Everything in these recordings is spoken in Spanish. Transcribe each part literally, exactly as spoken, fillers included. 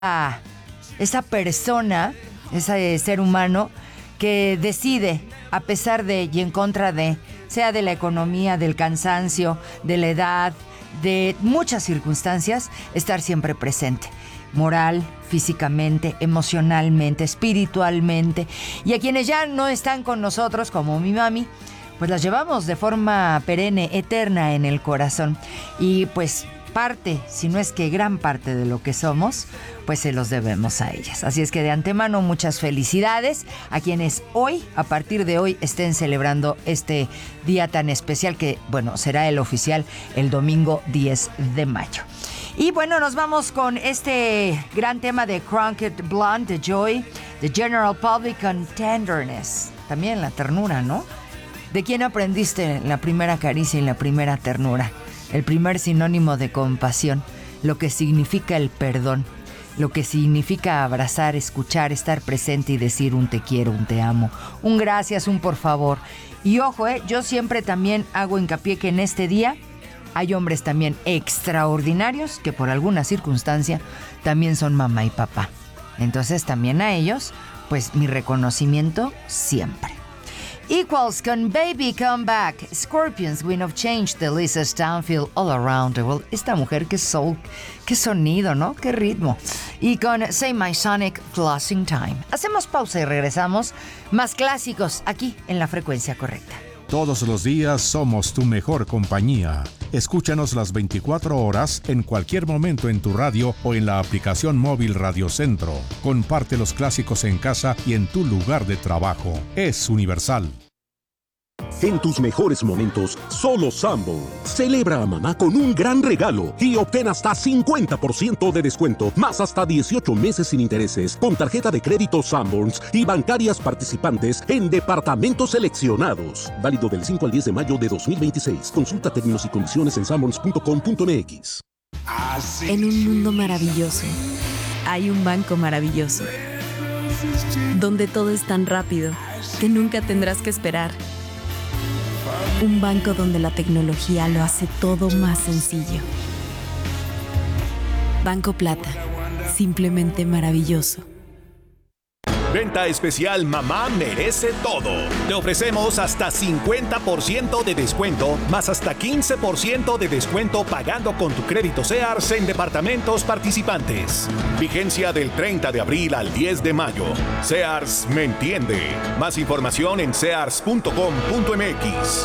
a esa persona, ese ser humano que decide, a pesar de y en contra de, sea de la economía, del cansancio, de la edad, de muchas circunstancias, estar siempre presente, moral, físicamente, emocionalmente, espiritualmente. Y a quienes ya no están con nosotros, como mi mami, pues las llevamos de forma perenne, eterna en el corazón. Y pues parte, si no es que gran parte de lo que somos, pues se los debemos a ellas. Así es que de antemano muchas felicidades a quienes hoy, a partir de hoy, estén celebrando este día tan especial que, bueno, será el oficial el domingo diez de mayo. Y bueno, nos vamos con este gran tema de Crockett Blonde, The Joy, The General Public con Tenderness. También la ternura, ¿no? ¿De quién aprendiste la primera caricia y la primera ternura? El primer sinónimo de compasión, lo que significa el perdón, lo que significa abrazar, escuchar, estar presente y decir un te quiero, un te amo, un gracias, un por favor. Y ojo, eh, yo siempre también hago hincapié que en este día hay hombres también extraordinarios que por alguna circunstancia también son mamá y papá. Entonces también a ellos, pues mi reconocimiento siempre. Equals con Baby Come Back, Scorpions, Wind of Change de Lisa Stanfield, All Around the World. Esta mujer, qué soul, qué sonido, ¿no? Qué ritmo. Y con Say My Sonic, Flossing Time. Hacemos pausa y regresamos. Más clásicos aquí en la frecuencia correcta. Todos los días somos tu mejor compañía. Escúchanos las veinticuatro horas en cualquier momento en tu radio o en la aplicación móvil Radio Centro. Comparte los clásicos en casa y en tu lugar de trabajo. Es universal. En tus mejores momentos, solo Sanborns. Celebra a mamá con un gran regalo y obtén hasta cincuenta por ciento de descuento, más hasta dieciocho meses sin intereses, con tarjeta de crédito Sanborns y bancarias participantes en departamentos seleccionados. Válido del cinco al diez de mayo de dos mil veintiséis. Consulta términos y condiciones en sanborns punto com punto m x. En un mundo maravilloso, hay un banco maravilloso, donde todo es tan rápido que nunca tendrás que esperar. Un banco donde la tecnología lo hace todo más sencillo. Banco Plata, simplemente maravilloso. Venta especial Mamá Merece Todo. Te ofrecemos hasta cincuenta por ciento de descuento, más hasta quince por ciento de descuento pagando con tu crédito Sears en departamentos participantes. Vigencia del treinta de abril al diez de mayo. Sears me entiende. Más información en sears punto com punto m x.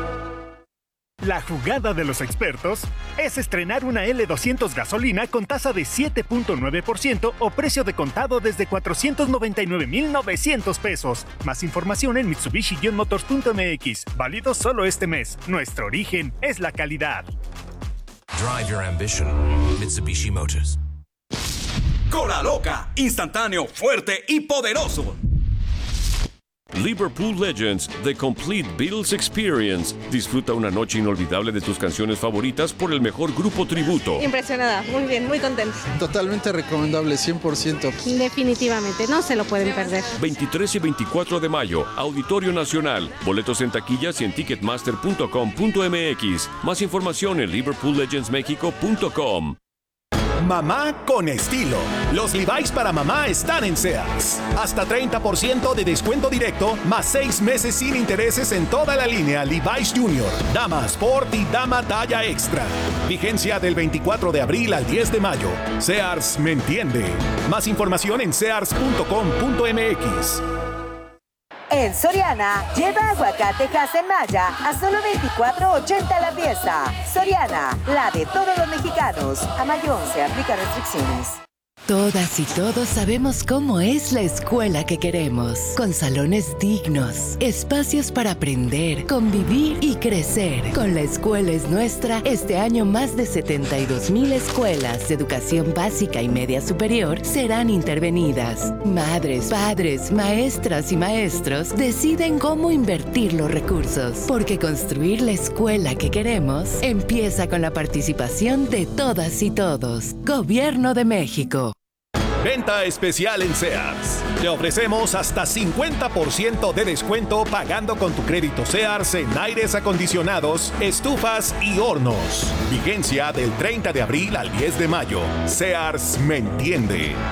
La jugada de los expertos es estrenar una L doscientos gasolina con tasa de siete punto nueve por ciento o precio de contado desde cuatrocientos noventa y nueve mil novecientos pesos. Más información en mitsubishi motors punto m x. Válido solo este mes. Nuestro origen es la calidad. Drive your ambition. Mitsubishi Motors. Cola Loca, instantáneo, fuerte y poderoso. Liverpool Legends, The Complete Beatles Experience. Disfruta una noche inolvidable de tus canciones favoritas por el mejor grupo tributo. Impresionada, muy bien, muy contenta. Totalmente recomendable, cien por ciento. Definitivamente, no se lo pueden perder. veintitrés y veinticuatro de mayo, Auditorio Nacional. Boletos en taquillas y en ticketmaster punto com punto m x. Más información en liverpool legends mexico punto com. Mamá con estilo. Los Levi's para mamá están en Sears. Hasta treinta por ciento de descuento directo, más seis meses sin intereses en toda la línea Levi's Junior, Dama Sport y Dama Talla Extra. Vigencia del veinticuatro de abril al diez de mayo. Sears me entiende. Más información en sears punto com punto m x. En Soriana, lleva aguacate en Maya a solo veinticuatro ochenta la pieza. Soriana, la de todos los mexicanos. A mayo once, aplica restricciones. Todas y todos sabemos cómo es la escuela que queremos, con salones dignos, espacios para aprender, convivir y crecer. Con La Escuela es Nuestra, este año más de setenta y dos mil escuelas de educación básica y media superior serán intervenidas. Madres, padres, maestras y maestros deciden cómo invertir los recursos, porque construir la escuela que queremos empieza con la participación de todas y todos. Gobierno de México. Venta especial en Sears. Te ofrecemos hasta cincuenta por ciento de descuento pagando con tu crédito Sears en aires acondicionados, estufas y hornos. Vigencia del treinta de abril al diez de mayo. Sears me entiende.